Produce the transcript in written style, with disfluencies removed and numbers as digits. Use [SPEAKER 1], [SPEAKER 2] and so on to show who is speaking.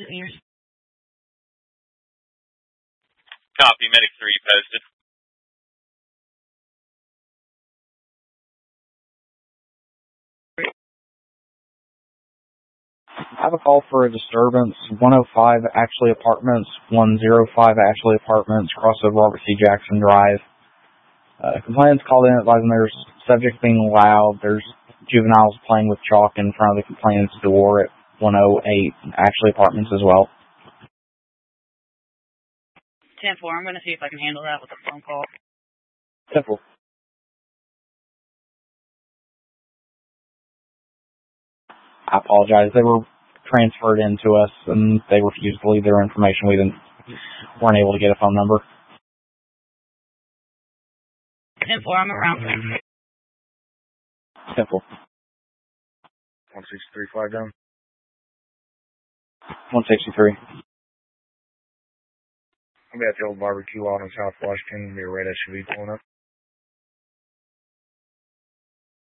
[SPEAKER 1] meters.
[SPEAKER 2] Copy, Medic 3 posted.
[SPEAKER 3] I have a call for a disturbance. 105 Ashley Apartments, 105 Ashley Apartments, crossover Robert C. Jackson Drive. Complainants called in advising there's subject being loud. There's juveniles playing with chalk in front of the complainant's door at 108 Ashley Apartments as well.
[SPEAKER 1] 10-4, I'm going to see if I can handle that with a phone call.
[SPEAKER 3] 10-4. I apologize. They were transferred into us, and they refused to leave their information. We weren't able to get a phone number.
[SPEAKER 1] 10-4, I'm around.
[SPEAKER 3] 10-4.
[SPEAKER 4] 163, flag down.
[SPEAKER 3] 163.
[SPEAKER 4] I'll be at the old barbecue out in South Washington. Be a red SUV pulling up.